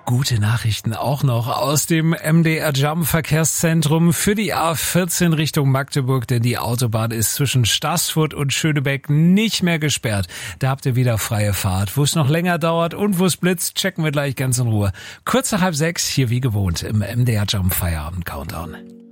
gute Nachrichten auch noch aus dem MDR Jump Verkehrszentrum für die A14 Richtung Magdeburg, denn die Autobahn ist zwischen Staßfurt und Schönebeck nicht mehr gesperrt. Da habt ihr wieder freie Fahrt. Wo es noch länger dauert und wo es blitzt, checken wir gleich ganz in Ruhe. Kurz nach 5:30, hier wie gewohnt im MDR Jump Feierabend Countdown.